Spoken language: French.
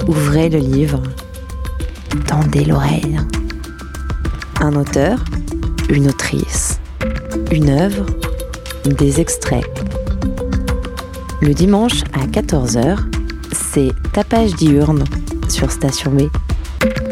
ouvrez le livre, tendez l'oreille. Un auteur, une autrice, une œuvre, des extraits. Le dimanche à 14h, c'est Tapage diurne sur Station B.